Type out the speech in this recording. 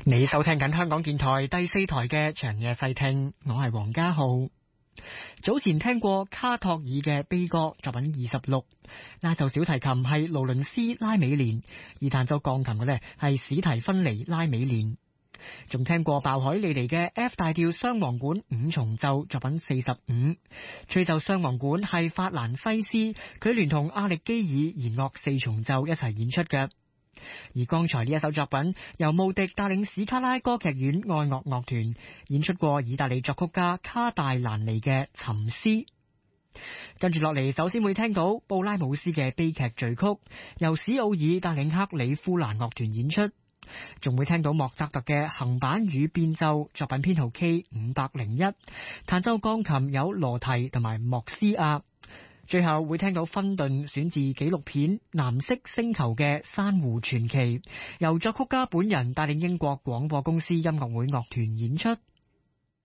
你收聽緊香港電台第4台嘅長夜細聽，我係黃家浩。早前聽過卡托爾嘅悲歌作品26，壓奏小提琴係勞倫斯拉美蓮，而彈奏鋼琴嘅呢係史提芬尼拉美蓮。仲聽過鮑海利尼嘅 F 大調雙簧管5重奏作品45，吹奏雙簧管係法蘭西斯，佢聯同阿力基爾弦樂4重奏一齊演出嘅。而剛才呢一首作品由穆迪帶領史卡拉歌劇院愛樂樂團演出過意大利作曲家卡戴蘭尼嘅沉思。跟住落嚟，首先會聽到布拉姆斯嘅悲劇序曲，由史奧爾帶領克里夫蘭樂團演出，仲會聽到莫扎特嘅行板與變奏作品編號 K501，彈奏鋼琴有羅提同埋莫斯亞。最後會聽到芬頓選自紀錄片《藍色星球》嘅珊瑚傳奇，由作曲家本人帶領英國廣播公司音樂會樂團演出。